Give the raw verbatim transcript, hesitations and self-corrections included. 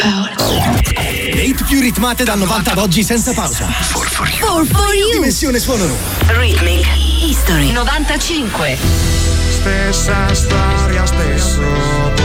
Le hit più ritmate dal novanta ad oggi senza pausa. four for you. four for you. Dimensione suono. Rhythmic History novantacinque. Stessa storia, stesso